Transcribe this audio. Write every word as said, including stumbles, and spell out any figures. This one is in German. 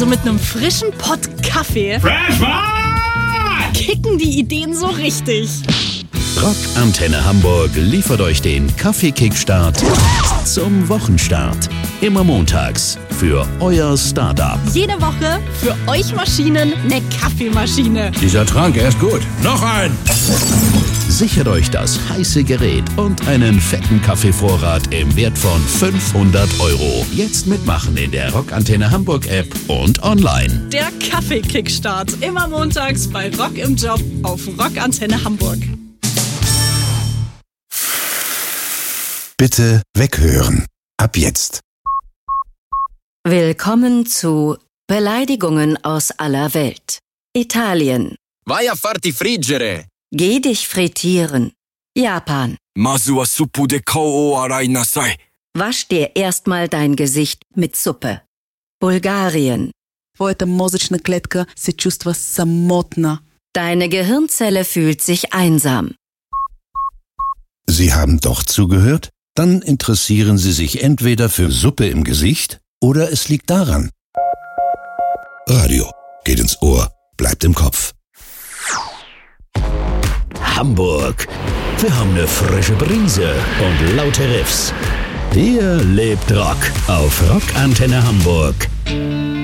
Also mit einem frischen Pott Kaffee Fresh Water! kicken die Ideen so richtig. Rock Antenne Hamburg liefert euch den Kaffee-Kickstart zum Wochenstart. Immer montags für euer Startup. Jede Woche für euch Maschinen eine Kaffeemaschine. Dieser Trank, er ist gut. Noch ein! Sichert euch das heiße Gerät und einen fetten Kaffeevorrat im Wert von fünfhundert Euro. Jetzt mitmachen in der Rock Antenne Hamburg App und online. Der Kaffee-Kickstart. Immer montags bei Rock im Job auf Rock Antenne Hamburg. Bitte weghören. Ab jetzt. Willkommen zu Beleidigungen aus aller Welt. Italien. Vai a farti friggere. Geh dich frittieren. Japan. Mazu wa suppu de kao o arai nasai. Wasch dir erstmal dein Gesicht mit Suppe. Bulgarien. Твоята мозъчна клетка се чувства самотна. Deine Gehirnzelle fühlt sich einsam. Sie haben doch zugehört? Dann interessieren Sie sich entweder für Suppe im Gesicht oder es liegt daran. Radio geht ins Ohr, bleibt im Kopf. Hamburg. Wir haben eine frische Brise und laute Riffs. Hier lebt Rock auf Rock Antenne Hamburg.